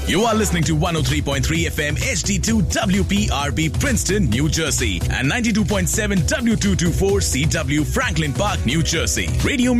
You are listening to 103.3 FM HD2 WPRP Princeton, New Jersey and 92.7 W224 CW Franklin Park, New Jersey. Radio